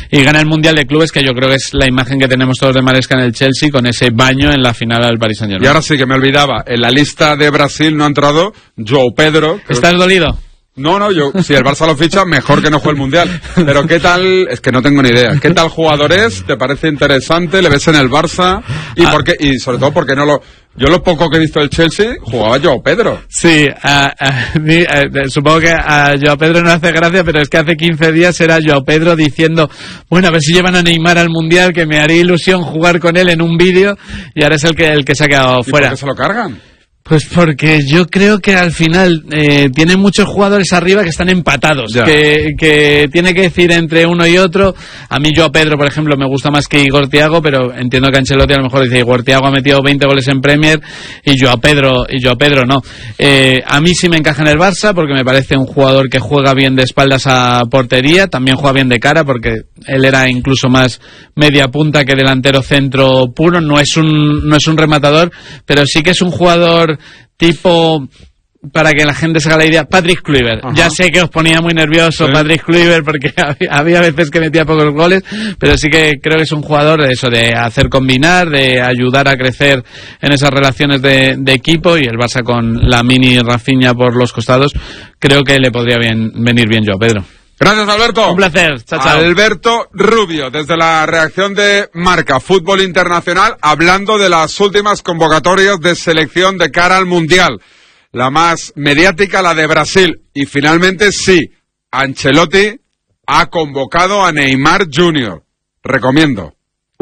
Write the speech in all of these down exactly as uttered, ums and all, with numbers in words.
y gana el Mundial de Clubes, que yo creo que es la imagen que tenemos todos de Maresca en el Chelsea, con ese baño en la final del Paris Saint-Germain. Y ahora sí que me olvidaba, en la lista de Brasil no ha entrado João Pedro. ¿Estás dolido? No, no, yo, si el Barça lo ficha, mejor que no juegue el Mundial. Pero ¿qué tal? Es que no tengo ni idea. ¿Qué tal jugador es? ¿Te parece interesante? ¿Le ves en el Barça? ¿Y ah. por qué? Y sobre todo, porque no lo... Yo lo poco que he visto del Chelsea, jugaba João Pedro. Sí, uh, uh, uh, supongo que a João Pedro no hace gracia, pero es que hace quince días era João Pedro diciendo, bueno, a ver si llevan a Neymar al Mundial, que me haría ilusión jugar con él en un vídeo, y ahora es el que, el que se ha quedado fuera. ¿Y por qué se lo cargan? Pues porque yo creo que al final eh, tiene muchos jugadores arriba que están empatados, que, que tiene que decir entre uno y otro. A mí João Pedro, por ejemplo, me gusta más que Igor Thiago, pero entiendo que Ancelotti a lo mejor dice Igor Thiago ha metido veinte goles en Premier y João Pedro, y João Pedro no. Eh, a mí sí me encaja en el Barça porque me parece un jugador que juega bien de espaldas a portería, también juega bien de cara porque él era incluso más media punta que delantero centro puro. No es un, no es un rematador, pero sí que es un jugador tipo, para que la gente se haga la idea, Patrick Kluivert. Ajá. Ya sé que os ponía muy nervioso, sí. Patrick Kluivert, porque había, había veces que metía pocos goles, pero sí que creo que es un jugador de eso, de hacer combinar, de ayudar a crecer en esas relaciones de, de equipo, y el Barça con la mini Rafinha por los costados, creo que le podría bien, venir bien João Pedro. Gracias, Alberto. Un placer. Chao, chao. Alberto Rubio, desde la redacción de Marca Fútbol Internacional, hablando de las últimas convocatorias de selección de cara al Mundial. La más mediática, la de Brasil. Y finalmente, sí, Ancelotti ha convocado a Neymar junior Recomiendo.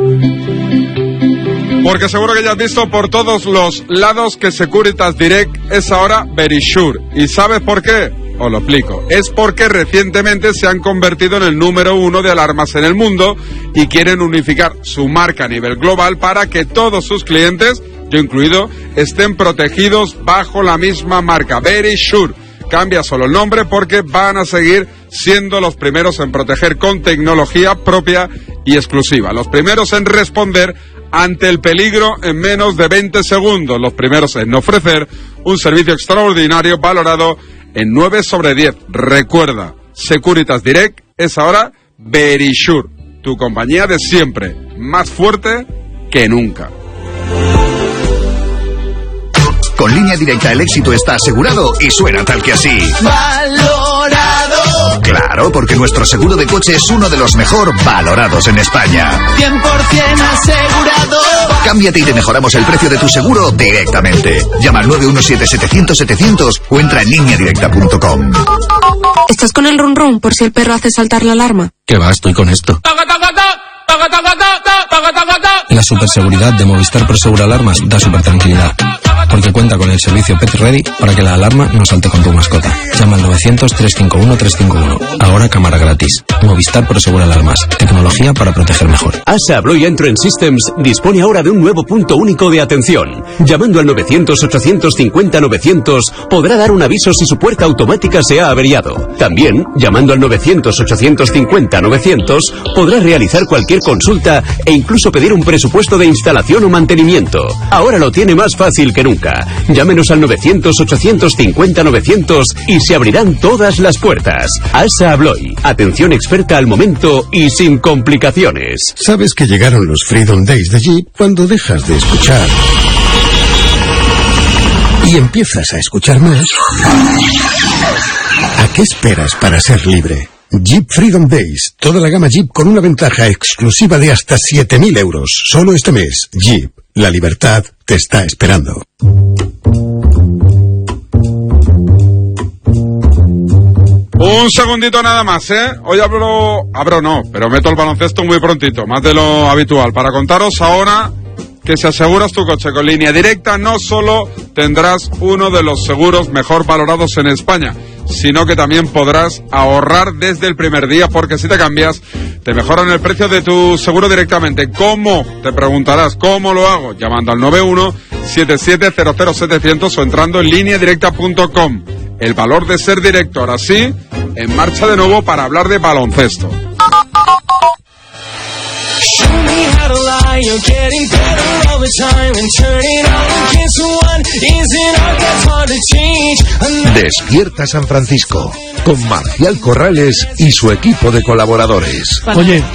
Porque seguro que ya has visto por todos los lados que Securitas Direct es ahora Verisure. ¿Y sabes por qué? Os lo explico. Es porque recientemente se han convertido en el número uno de alarmas en el mundo y quieren unificar su marca a nivel global para que todos sus clientes, yo incluido, estén protegidos bajo la misma marca. Verisure. Cambia solo el nombre porque van a seguir siendo los primeros en proteger con tecnología propia y exclusiva. Los primeros en responder ante el peligro en menos de veinte segundos. Los primeros en ofrecer un servicio extraordinario valorado en nueve sobre diez. Recuerda, Securitas Direct es ahora Verisure, tu compañía de siempre, más fuerte que nunca. Con Línea Directa el éxito está asegurado y suena tal que así. ¡Valorado! Claro, porque nuestro seguro de coche es uno de los mejor valorados en España. cien por ciento asegurado. Cámbiate y te mejoramos el precio de tu seguro directamente. Llama al nueve uno siete setecientos setecientos o entra en línea directa punto com. ¿Estás con el run run por si el perro hace saltar la alarma? ¿Qué va? Estoy con esto. La superseguridad de Movistar Prosegur Alarmas da super tranquilidad, porque cuenta con el servicio Pet Ready para que la alarma no salte con tu mascota. Llama al novecientos, trescientos cincuenta y uno, trescientos cincuenta y uno. Ahora cámara gratis. Movistar Prosegur Alarmas. Tecnología para proteger mejor. ASA Abloy Entrance Systems dispone ahora de un nuevo punto único de atención. Llamando al novecientos, ochocientos cincuenta, novecientos podrá dar un aviso si su puerta automática se ha averiado. También, llamando al novecientos, ochocientos cincuenta, novecientos podrá realizar cualquier consulta e incluso pedir un presupuesto de instalación o mantenimiento. Ahora lo tiene más fácil que nunca. Llámenos al novecientos, ochocientos cincuenta, novecientos y se abrirán todas las puertas. ASA Abloy. Atención experta al momento y sin complicaciones. Sabes que llegaron los Freedom Days de Jeep cuando dejas de escuchar y empiezas a escuchar más. ¿A qué esperas para ser libre? Jeep Freedom Days. Toda la gama Jeep con una ventaja exclusiva de hasta siete mil euros. Solo este mes. Jeep. La libertad te está esperando. Un segundito nada más, ¿eh? Hoy abro... Abro no, pero meto el baloncesto muy prontito, más de lo habitual, para contaros ahora que si aseguras tu coche con Línea Directa, no solo tendrás uno de los seguros mejor valorados en España, sino que también podrás ahorrar desde el primer día, porque si te cambias, te mejoran el precio de tu seguro directamente. ¿Cómo? Te preguntarás, ¿cómo lo hago? Llamando al nueve uno siete siete cero cero setecientos o entrando en línea directa punto com. El valor de ser directo, ahora sí, en marcha de nuevo para hablar de baloncesto. Despierta San Francisco con Marcial Corrales y su equipo de colaboradores. Oye,